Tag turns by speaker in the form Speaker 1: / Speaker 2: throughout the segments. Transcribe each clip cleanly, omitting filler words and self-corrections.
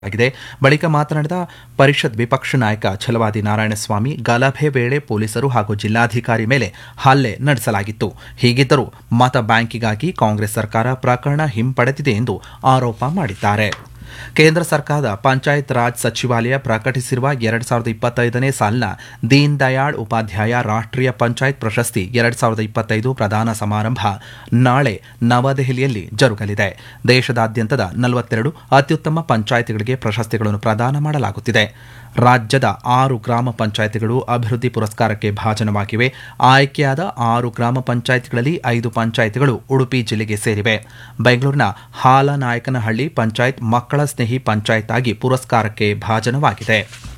Speaker 1: ಆಗಿದೆ. ಬಳಿಕ ಮಾತನಾಡಿದ ಪರಿಷತ್ ವಿಪಕ್ಷ ನಾಯಕ ಛಲವಾದಿ ನಾರಾಯಣಸ್ವಾಮಿ, ಗಲಭೆ ವೇಳೆ ಪೊಲೀಸರು ಹಾಗೂ ಜಿಲ್ಲಾಧಿಕಾರಿ ಮೇಲೆ ಹಲ್ಲೆ ನಡೆಸಲಾಗಿತ್ತು. ಹೀಗಿದ್ದರೂ ಮತ ಬ್ಯಾಂಕಿಗಾಗಿ ಕಾಂಗ್ರೆಸ್ ಸರ್ಕಾರ ಪ್ರಕರಣ ಹಿಂಪಡೆದಿದೆ ಎಂದು ಆರೋಪ ಮಾಡಿದ್ದಾರೆ. ಕೇಂದ್ರ ಸರ್ಕಾರದ ಪಂಚಾಯತ್ ರಾಜ್ ಸಚಿವಾಲಯ ಪ್ರಕಟಿಸಿರುವ 2025ನೇ ಸಾಲಿನ ದೀನ್ ದಯಾಳ್ ಉಪಾಧ್ಯಾಯ ರಾಷ್ಟ್ರೀಯ ಪಂಚಾಯತ್ ಪ್ರಶಸ್ತಿ 2025 ಪ್ರದಾನ ಸಮಾರಂಭ ನಾಳೆ ನವದೆಹಲಿಯಲ್ಲಿ ಜರುಗಲಿದೆ. ದೇಶದಾದ್ಯಂತದ 42 ಅತ್ಯುತ್ತಮ ಪಂಚಾಯಿತಿಗಳಿಗೆ ಪ್ರಶಸ್ತಿಗಳನ್ನು ಪ್ರದಾನ ಮಾಡಲಾಗುತ್ತಿದೆ. ರಾಜ್ಯದ 6 ಗ್ರಾಮ ಪಂಚಾಯಿತಿಗಳು ಅಭಿವೃದ್ಧಿ ಪುರಸ್ಕಾರಕ್ಕೆ ಭಾಜನವಾಗಿವೆ. ಆಯ್ಕೆಯಾದ 6 ಗ್ರಾಮ ಪಂಚಾಯಿತಿಗಳಲ್ಲಿ 5 ಪಂಚಾಯಿತಿಗಳು ಉಡುಪಿ ಜಿಲ್ಲೆಗೆ ಸೇರಿವೆ. ಬೆಂಗಳೂರಿನ ಹಾಲನಾಯಕನಹಳ್ಳಿ ಪಂಚಾಯತ್ ಮಕ್ಕಳ ಸ್ನೇಹಿ ಪಂಚಾಯತ್ ಆಗಿ ಪುರಸ್ಕಾರಕ್ಕೆ ಭಾಜನವಾಗಿದೆ.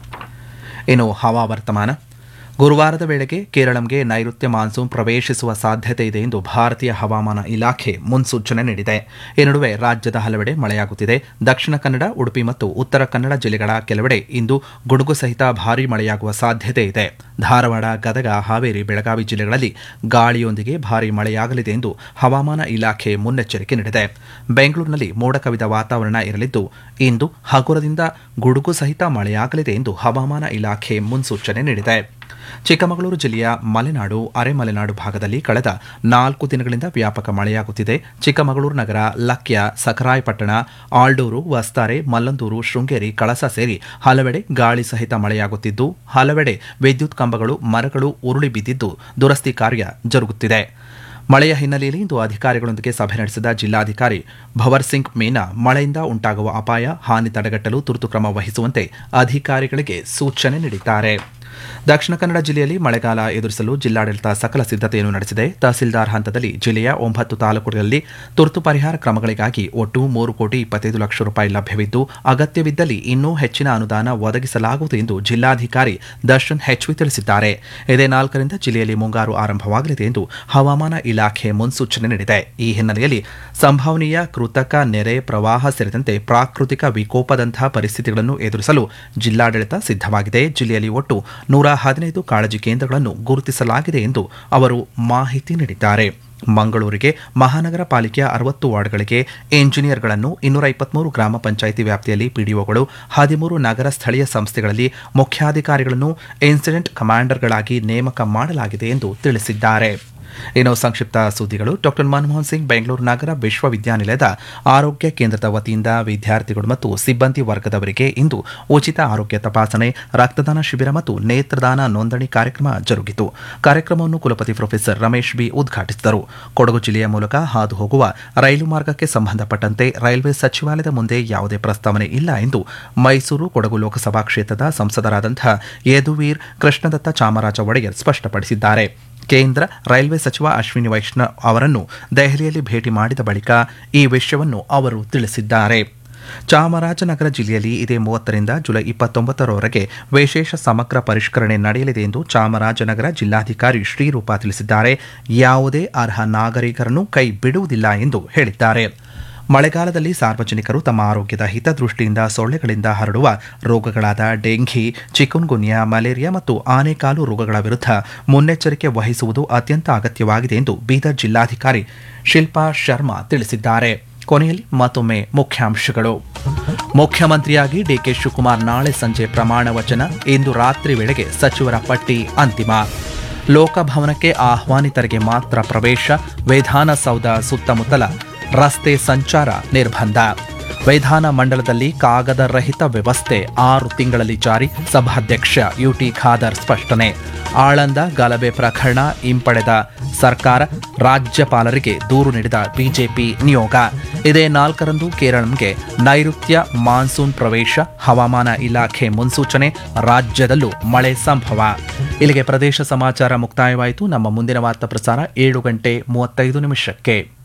Speaker 1: ಇನ್ನು ಹವಾವರ್ತಮಾನ. ಗುರುವಾರದ ವೇಳೆಗೆ ಕೇರಳಂಗೆ ನೈಋತ್ಯ ಮಾನ್ಸೂನ್ ಪ್ರವೇಶಿಸುವ ಸಾಧ್ಯತೆ ಇದೆ ಎಂದು ಭಾರತೀಯ ಹವಾಮಾನ ಇಲಾಖೆ ಮುನ್ಸೂಚನೆ ನೀಡಿದೆ. ಈ ನಡುವೆ ರಾಜ್ಯದ ಹಲವೆಡೆ ಮಳೆಯಾಗುತ್ತಿದೆ. ದಕ್ಷಿಣ ಕನ್ನಡ, ಉಡುಪಿ ಮತ್ತು ಉತ್ತರ ಕನ್ನಡ ಜಿಲ್ಲೆಗಳ ಕೆಲವೆಡೆ ಇಂದು ಗುಡುಗು ಸಹಿತ ಭಾರೀ ಮಳೆಯಾಗುವ ಸಾಧ್ಯತೆ ಇದೆ. ಧಾರವಾಡ, ಗದಗ, ಹಾವೇರಿ, ಬೆಳಗಾವಿ ಜಿಲ್ಲೆಗಳಲ್ಲಿ ಗಾಳಿಯೊಂದಿಗೆ ಭಾರೀ ಮಳೆಯಾಗಲಿದೆ ಎಂದು ಹವಾಮಾನ ಇಲಾಖೆ ಮುನ್ನೆಚ್ಚರಿಕೆ ನೀಡಿದೆ. ಬೆಂಗಳೂರಿನಲ್ಲಿ ಮೋಡ ಕವಿದ ವಾತಾವರಣ ಇರಲಿದ್ದು ಇಂದು ಹಗುರದಿಂದ ಗುಡುಗು ಸಹಿತ ಮಳೆಯಾಗಲಿದೆ ಎಂದು ಹವಾಮಾನ ಇಲಾಖೆ ಮುನ್ಸೂಚನೆ ನೀಡಿದೆ. ಚಿಕ್ಕಮಗಳೂರು ಜಿಲ್ಲೆಯ ಮಲೆನಾಡು, ಅರೆಮಲೆನಾಡು ಭಾಗದಲ್ಲಿ ಕಳೆದ 4 ದಿನಗಳಿಂದ ವ್ಯಾಪಕ ಮಳೆಯಾಗುತ್ತಿದೆ. ಚಿಕ್ಕಮಗಳೂರು ನಗರ, ಲಕ್ಯ, ಸಖರಾಯಪಟ್ಟಣ, ಆಲ್ಡೂರು, ವಸ್ತಾರೆ, ಮಲ್ಲಂದೂರು, ಶೃಂಗೇರಿ, ಕಳಸ ಸೇರಿ ಹಲವೆಡೆ ಗಾಳಿ ಸಹಿತ ಮಳೆಯಾಗುತ್ತಿದ್ದು ಹಲವೆಡೆ ವಿದ್ಯುತ್ ಕಂಬಗಳು, ಮರಗಳು ಉರುಳಿ ಬಿದ್ದಿದ್ದು ದುರಸ್ತಿ ಕಾರ್ಯ ಜರುಗುತ್ತಿದೆ. ಮಳೆಯ ಹಿನ್ನೆಲೆಯಲ್ಲಿ ಇಂದು ಅಧಿಕಾರಿಗಳೊಂದಿಗೆ ಸಭೆ ನಡೆಸಿದ ಜಿಲ್ಲಾಧಿಕಾರಿ ಭವರ್ಸಿಂಗ್ ಮೀನಾ ಮಳೆಯಿಂದ ಉಂಟಾಗುವ ಅಪಾಯ, ಹಾನಿ ತಡೆಗಟ್ಟಲು ತುರ್ತು ಕ್ರಮ ವಹಿಸುವಂತೆ ಅಧಿಕಾರಿಗಳಿಗೆ ಸೂಚನೆ ನೀಡಿದ್ದಾರೆ. ದಕ್ಷಿಣ ಕನ್ನಡ ಜಿಲ್ಲೆಯಲ್ಲಿ ಮಳೆಗಾಲ ಎದುರಿಸಲು ಜಿಲ್ಲಾಡಳಿತ ಸಕಲ ಸಿದ್ಧತೆಯನ್ನು ನಡೆಸಿದೆ. ತಹಸೀಲ್ದಾರ್ ಹಂತದಲ್ಲಿ ಜಿಲ್ಲೆಯ 9 ತಾಲೂಕುಗಳಲ್ಲಿ ತುರ್ತು ಪರಿಹಾರ ಕ್ರಮಗಳಿಗಾಗಿ ಒಟ್ಟು 3,25,00,000 ರೂಪಾಯಿ ಲಭ್ಯವಿದ್ದು ಅಗತ್ಯವಿದ್ದಲ್ಲಿ ಇನ್ನೂ ಹೆಚ್ಚಿನ ಅನುದಾನ ಒದಗಿಸಲಾಗುವುದು ಎಂದು ಜಿಲ್ಲಾಧಿಕಾರಿ ದರ್ಶನ್ ಹೆಚ್ವಿ ತಿಳಿಸಿದ್ದಾರೆ. ಇದೇ 4ರಿಂದ ಜಿಲ್ಲೆಯಲ್ಲಿ ಮುಂಗಾರು ಆರಂಭವಾಗಲಿದೆ ಎಂದು ಹವಾಮಾನ ಇಲಾಖೆ ಮುನ್ಸೂಚನೆ ನೀಡಿದೆ. ಈ ಹಿನ್ನೆಲೆಯಲ್ಲಿ ಸಂಭವನೀಯ ಕೃತಕ ನೆರೆ, ಪ್ರವಾಹ ಸೇರಿದಂತೆ ಪ್ರಾಕೃತಿಕ ವಿಕೋಪದಂತಹ ಪರಿಸ್ಥಿತಿಗಳನ್ನು ಎದುರಿಸಲು ಜಿಲ್ಲಾಡಳಿತ ಸಿದ್ಧವಾಗಿದೆ. ಜಿಲ್ಲೆಯಲ್ಲಿ ಒಟ್ಟು 115 ಕಾಳಜಿ ಕೇಂದ್ರಗಳನ್ನು ಗುರುತಿಸಲಾಗಿದೆ ಎಂದು ಅವರು ಮಾಹಿತಿ ನೀಡಿದ್ದಾರೆ. ಮಂಗಳೂರಿಗೆ ಮಹಾನಗರ ಪಾಲಿಕೆಯ 60 ವಾರ್ಡ್ಗಳಿಗೆ ಎಂಜಿನಿಯರ್ಗಳನ್ನು, 223 ಗ್ರಾಮ ಪಂಚಾಯಿತಿ ವ್ಯಾಪ್ತಿಯಲ್ಲಿ ಪಿಡಿಒಗಳು, 13 ನಗರ ಸ್ಥಳೀಯ ಸಂಸ್ಥೆಗಳಲ್ಲಿ ಮುಖ್ಯಾಧಿಕಾರಿಗಳನ್ನು ಇನ್ಸಿಡೆಂಟ್ ಕಮಾಂಡರ್ಗಳಾಗಿ ನೇಮಕ ಮಾಡಲಾಗಿದೆ ಎಂದು ತಿಳಿಸಿದ್ದಾರೆ. ಇನ್ನು ಸಂಕ್ಷಿಪ್ತ ಸುದ್ದಿಗಳು. ಡಾ ಮನಮೋಹನ್ ಸಿಂಗ್ ಬೆಂಗಳೂರು ನಗರ ವಿಶ್ವವಿದ್ಯಾನಿಲಯದ ಆರೋಗ್ಯ ಕೇಂದ್ರದ ವತಿಯಿಂದ ವಿದ್ಯಾರ್ಥಿಗಳು ಮತ್ತು ಸಿಬ್ಬಂದಿ ವರ್ಗದವರಿಗೆ ಇಂದು ಉಚಿತ ಆರೋಗ್ಯ ತಪಾಸಣೆ, ರಕ್ತದಾನ ಶಿಬಿರ ಮತ್ತು ನೇತ್ರದಾನ ನೋಂದಣಿ ಕಾರ್ಯಕ್ರಮ ಜರುಗಿತು. ಕಾರ್ಯಕ್ರಮವನ್ನು ಕುಲಪತಿ ಪ್ರೊಫೆಸರ್ ರಮೇಶ್ ಬಿ ಉದ್ಘಾಟಿಸಿದರು. ಕೊಡಗು ಜಿಲ್ಲೆಯ ಮೂಲಕ ಹಾದು ಹೋಗುವ ರೈಲು ಮಾರ್ಗಕ್ಕೆ ಸಂಬಂಧಪಟ್ಟಂತೆ ರೈಲ್ವೆ ಸಚಿವಾಲಯದ ಮುಂದೆ ಯಾವುದೇ ಪ್ರಸ್ತಾವನೆ ಇಲ್ಲ ಎಂದು ಮೈಸೂರು ಕೊಡಗು ಲೋಕಸಭಾ ಕ್ಷೇತ್ರದ ಸಂಸದರಾದಂತಹ ಯದುವೀರ್ ಕೃಷ್ಣದತ್ತ ಚಾಮರಾಜ ಒಡೆಯರ್ ಸ್ಪಷ್ಟಪಡಿಸಿದ್ದಾರೆ. ಕೇಂದ್ರ ರೈಲ್ವೆ ಸಚಿವ ಅಶ್ವಿನಿ ವೈಷ್ಣವ್ ಅವರನ್ನು ದೆಹಲಿಯಲ್ಲಿ ಭೇಟಿ ಮಾಡಿದ ಬಳಿಕ ಈ ವಿಷಯವನ್ನು ಅವರು ತಿಳಿಸಿದ್ದಾರೆ. ಚಾಮರಾಜನಗರ ಜಿಲ್ಲೆಯಲ್ಲಿ ಇದೇ 30ರಿಂದ ಜುಲೈ 29ರವರೆಗೆ ವಿಶೇಷ ಸಮಗ್ರ ಪರಿಷ್ಕರಣೆ ನಡೆಯಲಿದೆ ಎಂದು ಚಾಮರಾಜನಗರ ಜಿಲ್ಲಾಧಿಕಾರಿ ಶ್ರೀರೂಪ ತಿಳಿಸಿದ್ದಾರೆ. ಯಾವುದೇ ಅರ್ಹ ನಾಗರಿಕರನ್ನು ಕೈ ಬಿಡುವುದಿಲ್ಲ ಎಂದು ಹೇಳಿದ್ದಾರೆ. ಮಳೆಗಾಲದಲ್ಲಿ ಸಾರ್ವಜನಿಕರು ತಮ್ಮ ಆರೋಗ್ಯದ ಹಿತದೃಷ್ಟಿಯಿಂದ ಸೊಳ್ಳೆಗಳಿಂದ ಹರಡುವ ರೋಗಗಳಾದ ಡೆಂಘಿ, ಚಿಕುನ್ಗುನ್ಯಾ, ಮಲೇರಿಯಾ ಮತ್ತು ಆನೆಕಾಲು ರೋಗಗಳ ವಿರುದ್ಧ ಮುನ್ನೆಚ್ಚರಿಕೆ ವಹಿಸುವುದು ಅತ್ಯಂತ ಅಗತ್ಯವಾಗಿದೆ ಎಂದು ಬೀದರ್ ಜಿಲ್ಲಾಧಿಕಾರಿ ಶಿಲ್ಪಾ ಶರ್ಮಾ ತಿಳಿಸಿದ್ದಾರೆ. ಕೊನೆಯಲ್ಲಿ ಮತ್ತೊಮ್ಮೆ ಮುಖ್ಯಾಂಶಗಳು. ಮುಖ್ಯಮಂತ್ರಿಯಾಗಿ ಡಿಕೆ ಶಿವಕುಮಾರ್ ನಾಳೆ ಸಂಜೆ ಪ್ರಮಾಣ ವಚನ. ಇಂದು ರಾತ್ರಿ ವೇಳೆಗೆ ಸಚಿವರ ಪಟ್ಟಿ ಅಂತಿಮ. ಲೋಕಭವನಕ್ಕೆ ಆಹ್ವಾನಿತರಿಗೆ ಮಾತ್ರ ಪ್ರವೇಶ. ವಿಧಾನಸೌಧ ಸುತ್ತಮುತ್ತಲ ರಸ್ತೆ ಸಂಚಾರ ನಿರ್ಬಂಧ. ವಿಧಾನ ಮಂಡಲದಲ್ಲಿ ಕಾಗದ ರಹಿತ ವ್ಯವಸ್ಥೆ 6 ತಿಂಗಳಲ್ಲಿ ಜಾರಿ. ಸಭಾಧ್ಯಕ್ಷ ಯುಟಿ ಖಾದರ್ ಸ್ಪಷ್ಟನೆ. ಆಳಂದ ಗಲಭೆ ಪ್ರಕರಣ ಹಿಂಪಡೆದ ಸರ್ಕಾರ, ರಾಜ್ಯಪಾಲರಿಗೆ ದೂರು ನೀಡಿದ ಬಿಜೆಪಿ ನಿಯೋಗ. ಇದೇ 4ರಂದು ಕೇರಳಂಗೆ ನೈಋತ್ಯ ಮಾನ್ಸೂನ್ ಪ್ರವೇಶ. ಹವಾಮಾನ ಇಲಾಖೆ ಮುನ್ಸೂಚನೆ. ರಾಜ್ಯದಲ್ಲೂ ಮಳೆ ಸಂಭವ. ಇಲ್ಲಿಗೆ ಪ್ರದೇಶ ಸಮಾಚಾರ ಮುಕ್ತಾಯವಾಯಿತು. ನಮ್ಮ ಮುಂದಿನ ವಾರ್ತಾ ಪ್ರಸಾರ 7:35 ನಿಮಿಷಕ್ಕೆ.